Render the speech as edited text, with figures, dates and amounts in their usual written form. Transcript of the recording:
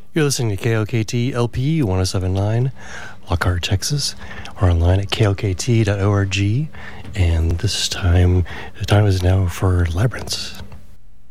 You're listening to KOKT LP 1079, Lockhart, Texas. We're online at kokt.org, and the time is now for Labyrinths.